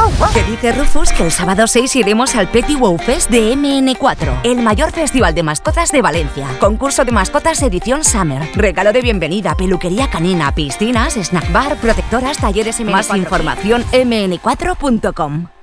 Que dice Rufus que el sábado 6 iremos al Petty Wow Fest de MN4, el mayor festival de mascotas de Valencia. Concurso de mascotas edición Summer. Regalo de bienvenida, peluquería canina, piscinas, snack bar, protectoras, talleres MN4. Más información mn4.com.